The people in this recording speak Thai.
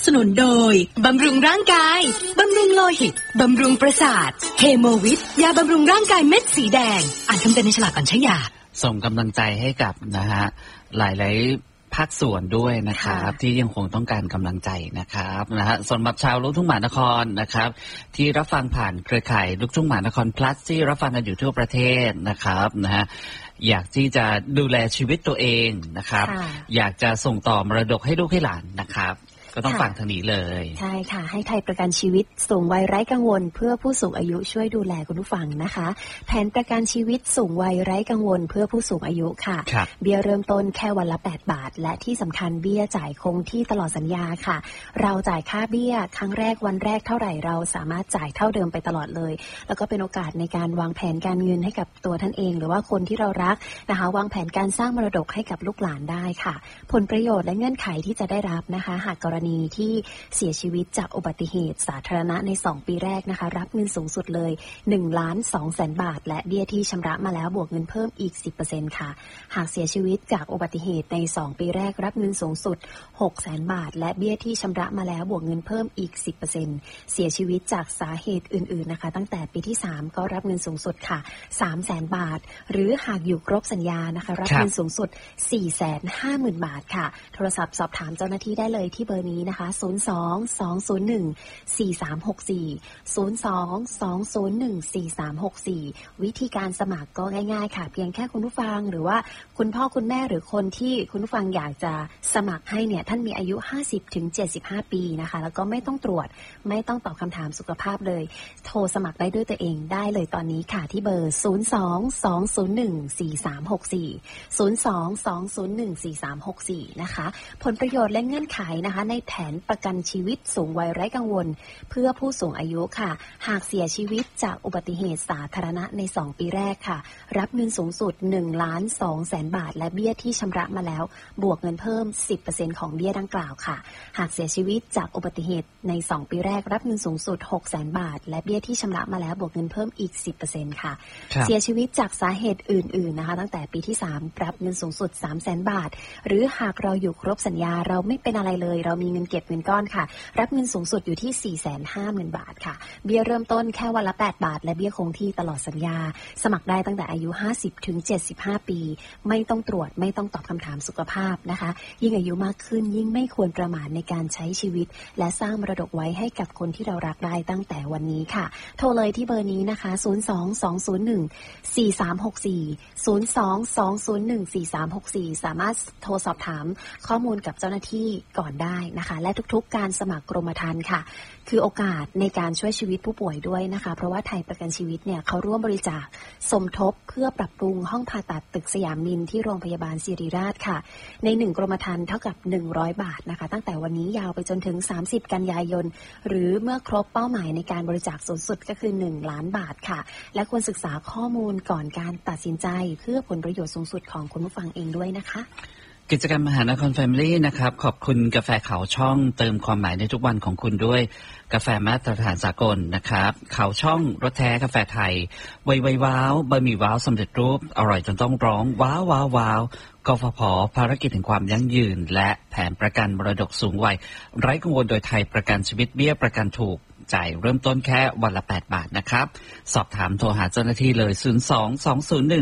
สนุนโดยบำรุงร่างกายบำรุงโลหิตบำรุงประสาทเฮโมวิทยาบำรุงร่างกายเม็ดสีแดงอ่านคำเตือนในฉลากก่อนใช้ยาส่งกำลังใจให้กับนะฮะหลายๆภาคส่วนด้วยนะครับที่ยังคงต้องการกำลังใจนะครับนะฮะสำหรับชาวลูกทุ่งมหานครนะครับที่รับฟังผ่านเครือข่ายลูกทุ่งมหานคร plus ที่รับฟังกันอยู่ทั่วประเทศนะครับนะฮะอยากที่จะดูแลชีวิตตัวเองนะครับอยากจะส่งต่อมรดกให้ลูกให้หลานนะครับก็ต้องฟังทางนี้เลยใช่ค่ะให้ไทยประกันชีวิตสูงวัยไร้กังวลเพื่อผู้สูงอายุช่วยดูแลคุณผู้ฟังนะคะแผนประกันชีวิตสูงวัยไร้กังวลเพื่อผู้สูงอายุค่ะเบี้ยเริ่มต้นแค่วันละ8 บาทและที่สำคัญเบี้ยจ่ายคงที่ตลอดสัญญาค่ะเราจ่ายค่าเบี้ยครั้งแรกวันแรกเท่าไหร่เราสามารถจ่ายเท่าเดิมไปตลอดเลยแล้วก็เป็นโอกาสในการวางแผนการเงินให้กับตัวท่านเองหรือว่าคนที่เรารักนะคะวางแผนการสร้างมรดกให้กับลูกหลานได้ค่ะผลประโยชน์และเงื่อนไขที่จะได้รับนะคะหากกรณีที่เสียชีวิตจากอุบัติเหตุสาธารณะใน2 ปีแรกนะคะรับเงินสูงสุดเลย1,200,000 บาทและเบี้ยที่ชำระมาแล้วบวกเงินเพิ่มอีก 10% ค่ะหากเสียชีวิตจากอุบัติเหตุใน2 ปีแรกรับเงินสูงสุด600,000 บาทและเบี้ยที่ชำระมาแล้วบวกเงินเพิ่มอีก 10% เสียชีวิตจากสาเหตุอื่นๆนะคะตั้งแต่ปีที่3ก็รับเงินสูงสุดค่ะ300,000 บาทหรือหากอยู่ครบสัญญานะคะรับเงินสูงสุด 450,000 บาทค่ะโทรศัพท์สอบถามเจ้าหน้าที่ได้เลยที่เบอร์นี้นะคะ02-201-4364 02-201-4364 วิธีการสมัครก็ง่ายๆค่ะเพียงแค่คุณผู้ฟังหรือว่าคุณพ่อคุณแม่หรือคนที่คุณผู้ฟังอยากจะสมัครให้เนี่ยท่านมีอายุ 50-75 ปีนะคะแล้วก็ไม่ต้องตรวจไม่ต้องตอบคำถามสุขภาพเลยโทรสมัครได้ด้วยตัวเองได้เลยตอนนี้ค่ะที่เบอร์ 02-201-4364 02-201-4364 นะคะผลประโยชน์และเงื่อนไขนะคะในแผนประกันชีวิตสูงวัยไร้กังวลเพื่อผู้สูงอายุค่ะหากเสียชีวิตจากอุบัติเหตุสาธารณะใน2 ปีแรกค่ะรับเงินสูงสุด 1,200,000 บาทและเบี้ยที่ชำระมาแล้วบวกเงินเพิ่ม 10% ของเบี้ยดังกล่าวค่ะหากเสียชีวิตจากอุบัติเหตุใน2 ปีแรกรับเงินสูงสุด 600,000 บาทและเบี้ยที่ชำระมาแล้วบวกเงินเพิ่มอีก 10% ค่ะเสียชีวิตจากสาเหตุอื่นๆนะคะตั้งแต่ปีที่3รับเงินสูงสุด 300,000 บาทหรือหากเราอยู่ครบสัญญาเราไม่เป็นอะไรเลยเรามีเงินเก็บเงินก้อนค่ะรับเงินสูงสุดอยู่ที่ 450,000 บาทค่ะเบี้ยเริ่มต้นแค่วันละ8 บาทและเบี้ยคงที่ตลอดสัญญาสมัครได้ตั้งแต่อายุ 50-75 ปีไม่ต้องตรวจไม่ต้องตอบคำถามสุขภาพนะคะยิ่งอายุมากขึ้นยิ่งไม่ควรประมาทในการใช้ชีวิตและสร้างมรดกไว้ให้กับคนที่เรารักได้ตั้งแต่วันนี้ค่ะโทรเลยที่เบอร์นี้นะคะ 02-201-4364 02-201-4364 สามารถโทรสอบถามข้อมูลกับเจ้าหน้าที่ก่อนได้นะคะและทุกๆการสมัครกรมธรรม์ค่ะคือโอกาสในการช่วยชีวิตผู้ป่วยด้วยนะคะเพราะว่าไทยประกันชีวิตเนี่ยเขาร่วมบริจาคสมทบเพื่อปรับปรุงห้องผ่าตัดตึกสยามมินที่โรงพยาบาลศิริราชค่ะใน1กรมธรรม์เท่ากับ100 บาทนะคะตั้งแต่วันนี้ยาวไปจนถึง30 กันยายนหรือเมื่อครบเป้าหมายในการบริจาคสูงสุดก็คือ1 ล้านบาทค่ะและควรศึกษาข้อมูลก่อนการตัดสินใจเพื่อผลประโยชน์สูงสุดของคุณผู้ฟังเองด้วยนะคะกิจกรรมมหานครแฟมิลี่นะครับขอบคุณกาแฟเขาช่องเติมความหมายในทุกวันของคุณด้วยกาแฟมาตรฐานสากลนะครับเขาช่องรสแท้กาแฟไทยไวว้าวบะหมี่ว้าวสำเร็จรูปอร่อยจนต้องร้องว้าวว้าวว้าวกฟผ.ภารกิจแห่งความยั่งยืนและแผนประกันมรดกสูงวัยไร้กังวลโดยไทยประกันชีวิตเบี้ยประกันถูกจ่ายเริ่มต้นแค่วันละ8 บาทนะครับสอบถามโทรหาเจ้าหน้าที่เลย02-201